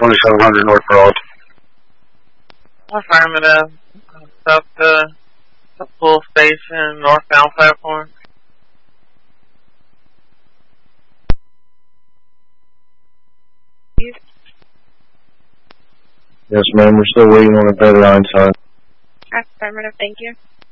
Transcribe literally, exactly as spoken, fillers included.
twenty-seven hundred North Broad. Affirmative. Up the, the full station, northbound platform. Yes, ma'am. We're still waiting on a deadline sign. Affirmative, thank you.